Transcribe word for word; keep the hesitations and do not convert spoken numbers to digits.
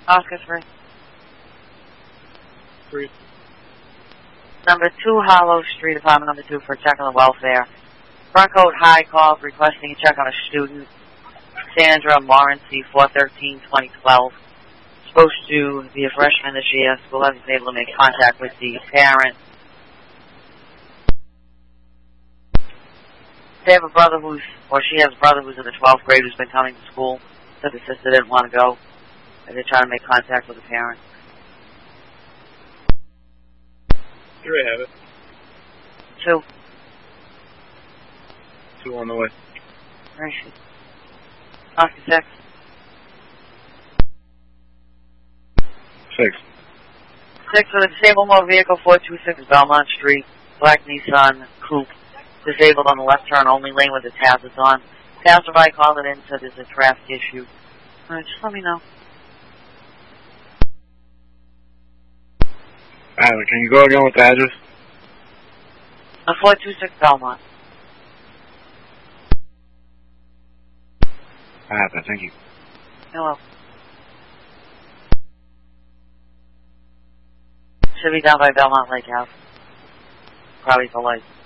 Oscar three. Three. Number two Hollow Street, apartment number two, for a check on the welfare. Broncode High called requesting a check on a student, Sandra Morency, four thirteen twenty twelve. Supposed to be a freshman this year. School hasn't been able to make contact with the parent. They have a brother who's, or she has a brother who's in the twelfth grade who's been coming to school. Said the sister didn't want to go. And they're trying to make contact with the parent. Here I have it. Two. Two on the way. Where is she? Oscar six. Six. Six for the disabled motor vehicle, four two six Belmont Street, black Nissan Coupe, disabled on the left turn only lane with the tablets on. Passerby called it in, said there's a traffic issue. All right, just let me know. Alright, can you go again with the address? Uh, four two six Belmont. I have that, thank you. Hello. Should be down by Belmont Lake House. Probably for light.